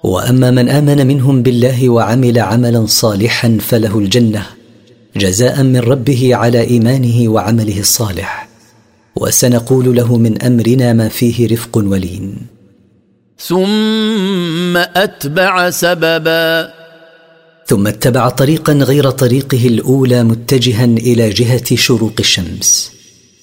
وأما من آمن منهم بالله وعمل عملا صالحا فله الجنة جزاء من ربه على إيمانه وعمله الصالح، وسنقول له من أمرنا ما فيه رفق ولين. ثم أتبع سببا، ثم اتبع طريقا غير طريقه الأولى متجها إلى جهة شروق الشمس.